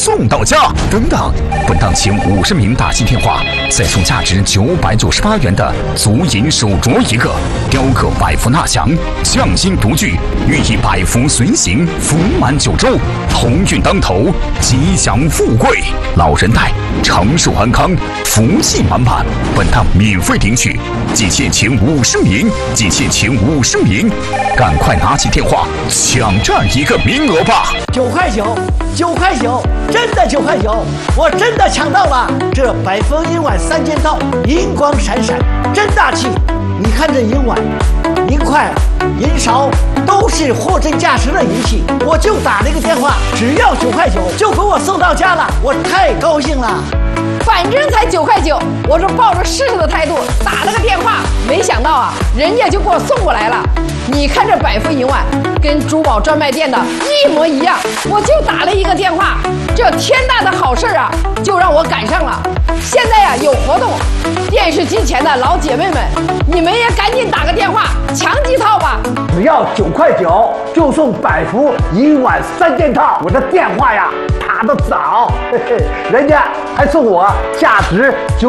送到家。等等，本档前50名打进电话，再送价值998元的足银手镯一个，雕刻百福纳祥，匠心独具，寓意百福随行，福满九州，鸿运当头，吉祥富贵，老人带，长寿安康，福气满满。本档免费领取，仅限前50名，仅限前50名，赶快拿起电话抢占一个名额吧 ！9块9，9块9，真的9块9，我真的抢到了！这百福银碗3件套，银光闪闪，真大气！你看这银碗、银筷、银勺，都是货真价实的银器。我就打了一个电话，只要9块9，就给我送到家了，我太高兴了。 反正才9块9，我是抱着试试的态度打了个电话，没想到啊，人家就给我送过来了。你看这百福银碗跟珠宝专卖店的一模一样，我就打了一个电话，这天大的好事啊，就让我赶上了。现在呀有活动，电视机前的老姐妹们，你们也赶紧打个电话抢几套吧。 只要9块9，就送百福银碗3件套。我的电话呀打得早，人家还送我价值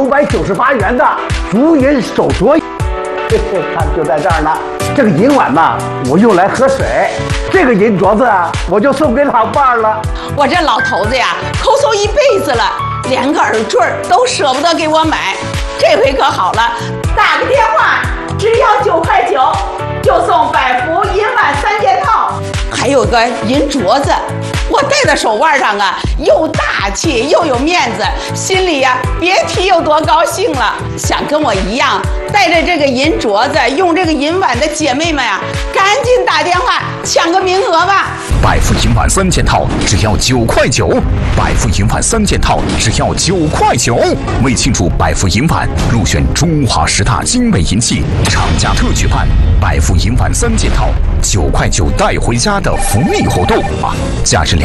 998元的足银手镯。看，就在这儿呢。这个银碗呢，我用来喝水；这个银镯子啊，我就送给老伴儿了。 我这老头子呀，抠搜一辈子了，连个耳坠都舍不得给我买。这回可好了，打个电话，只要9块9，就送百福银碗3件套，还有个银镯子。我戴在手腕上啊，又大气又有面子，心里呀别提有多高兴了。想跟我一样带着这个银镯子用这个银碗的姐妹们啊，赶紧打电话抢个名额吧。 百福银碗3件套只要9块9，百福银碗3件套只要9块9。为庆祝百福银碗入选中华10大精美银器，厂家特举办百福银碗3件套9块9带回家的福利活动啊！价值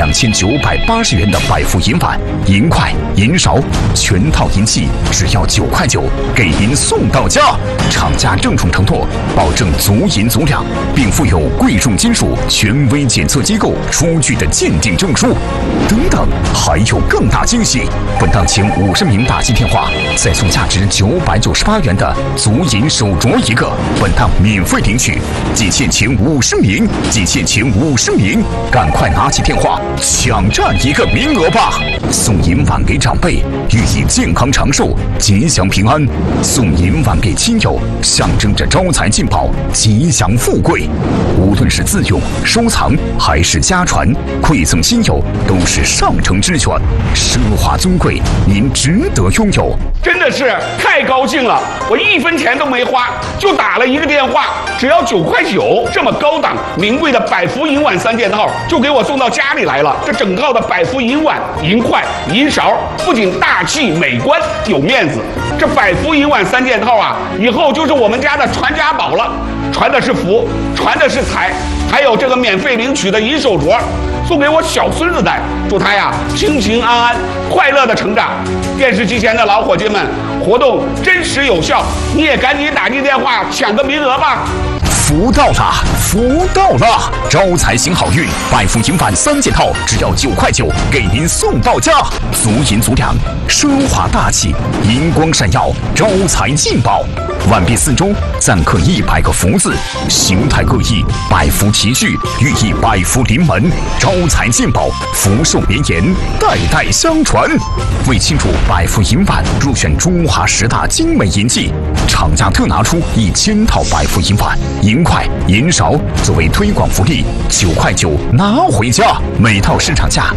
2980元的百福银碗、银筷、银勺，全套银器只要9块9，给您送到家。厂家郑重承诺，保证足银足量，并附有贵重金属权威检测机构出具的鉴定证书。等等，还有更大惊喜！本档前50名打进电话，再送价值998元的足银手镯一个。本档免费领取，仅限前50名，仅限前50名，赶快拿起电话抢占一个名额吧！送银碗给长辈，寓意健康长寿、吉祥平安；送银碗给亲友，象征着招财进宝、吉祥富贵。无论是自用、收藏还是家传，馈赠亲友都是上乘之选，奢华尊贵，您值得拥有。 真的是太高兴了，我1分钱都没花，就打了一个电话，只要9块9，这么高档名贵的百福银碗3件套就给我送到家里来了。这整套的百福银碗、银筷、银勺不仅大气美观有面子，这百福银碗3件套啊，以后就是我们家的传家宝了，传的是福，传的是财，还有这个免费领取的银手镯，送给我小孙子戴，祝他呀平平安安、快乐的成长。电视机前的老伙计们，活动真实有效，你也赶紧打进电话抢个名额吧。 福到了，福到了！招财行好运，百福银碗3件套只要9块9，给您送到家。足银足量，奢华大气，银光闪耀，招财进宝。碗壁4周錾刻100个福字，形态各异，百福齐聚，寓意百福临门，招财进宝，福寿绵延，代代相传。为庆祝百福银碗入选中华10大精美银器，厂家特拿出1000套百福银碗、银筷、银勺作为推广福利，9块9拿回家，每套市场价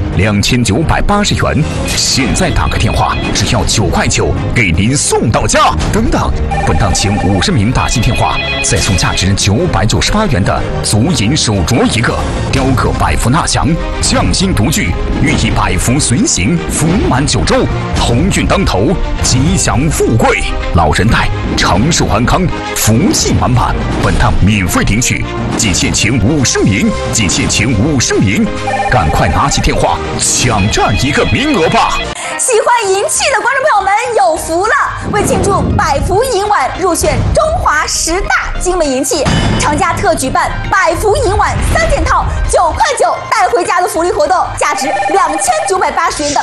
2980元。现在打个电话，只要9块9，给您送到家。等等，本档前50名打进电话，再送价值998元的足银手镯一个，雕刻百福纳祥，匠心独具，寓意百福随行，福满九州，鸿运当头，吉祥富贵，老人带，长寿安康，福气满满。本档免费领取，仅限前50名，仅限前50名，赶快拿起电话抢占一个名额吧！ 喜欢银器的观众朋友们有福了！为庆祝百福银碗入选中华10大精美银器，厂家特举办百福银碗3件套9块9带回家的福利活动，价值2980元的